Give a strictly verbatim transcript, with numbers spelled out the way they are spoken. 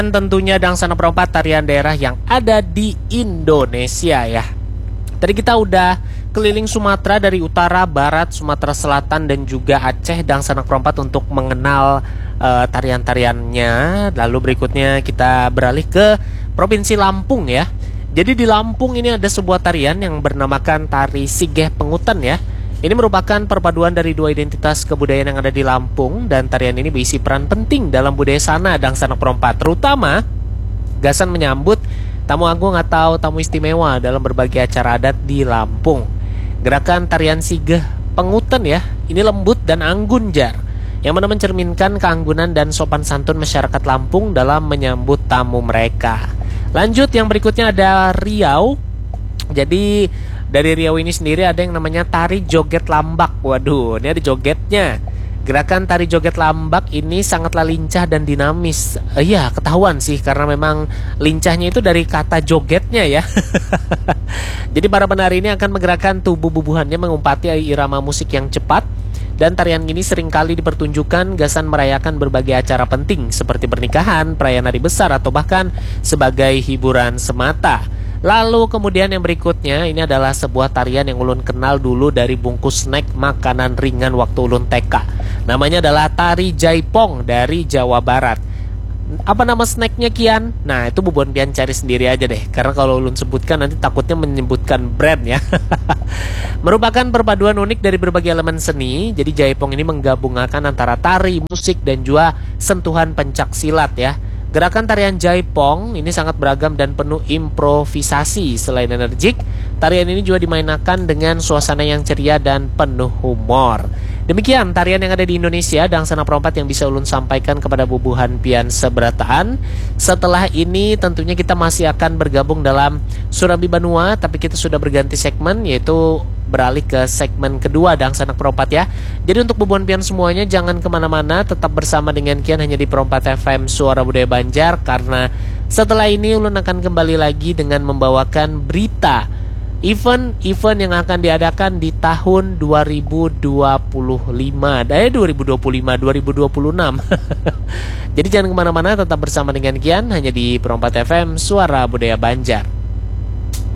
Dan tentunya Dangsana Perempat tarian daerah yang ada di Indonesia ya. Tadi kita udah keliling Sumatera dari utara, barat, Sumatera Selatan dan juga Aceh Dangsana Perempat untuk mengenal uh, tarian-tariannya. Lalu berikutnya kita beralih ke Provinsi Lampung ya. Jadi di Lampung ini ada sebuah tarian yang bernamakan Tari Sigeh Pengutan ya. Ini merupakan perpaduan dari dua identitas kebudayaan yang ada di Lampung, dan tarian ini berisi peran penting dalam budaya sana Dangsana Perempat, terutama gasan menyambut tamu agung atau tamu istimewa dalam berbagai acara adat di Lampung. Gerakan tarian Sigeh Pengutan ya, ini lembut dan anggun jar, yang mana mencerminkan keanggunan dan sopan santun masyarakat Lampung dalam menyambut tamu mereka. Lanjut, yang berikutnya ada Riau. Jadi dari Riau ini sendiri ada yang namanya tari joget lambak. Waduh, ini ada jogetnya. Gerakan tari joget lambak ini sangatlah lincah dan dinamis. Iya, eh, ketahuan sih karena memang lincahnya itu dari kata jogetnya ya. Jadi para penari ini akan menggerakkan tubuh bubuhannya mengumpati irama musik yang cepat. Dan tarian ini seringkali dipertunjukkan gasan merayakan berbagai acara penting seperti pernikahan, perayaan hari besar, atau bahkan sebagai hiburan semata. Lalu kemudian yang berikutnya ini adalah sebuah tarian yang ulun kenal dulu dari bungkus snack makanan ringan waktu ulun T K. Namanya adalah Tari Jaipong dari Jawa Barat. Apa nama snacknya Kian? Nah itu bubuan Pian cari sendiri aja deh, karena kalau ulun sebutkan nanti takutnya menyebutkan brand ya. Merupakan perpaduan unik dari berbagai elemen seni. Jadi Jaipong ini menggabungkan antara tari, musik, dan juga sentuhan pencak silat ya. Gerakan tarian Jaipong ini sangat beragam dan penuh improvisasi. Selain energik, tarian ini juga dimainkan dengan suasana yang ceria dan penuh humor. Demikian tarian yang ada di Indonesia Dangsana Perempat yang bisa ulun sampaikan kepada bubuhan Pian seberataan. Setelah ini tentunya kita masih akan bergabung dalam Surambi Banua, tapi kita sudah berganti segmen, yaitu beralih ke segmen kedua Dangsana Perempat ya. Jadi untuk bubuhan Pian semuanya jangan kemana-mana, tetap bersama dengan Kian hanya di Perempat F M Suara Budaya Banjar, karena setelah ini ulun akan kembali lagi dengan membawakan berita event-event yang akan diadakan di tahun dua ribu dua puluh lima, eh dua ribu dua puluh lima, dua ribu dua puluh enam. Jadi jangan kemana-mana, tetap bersama dengan Kian hanya di Perempat F M Suara Budaya Banjar.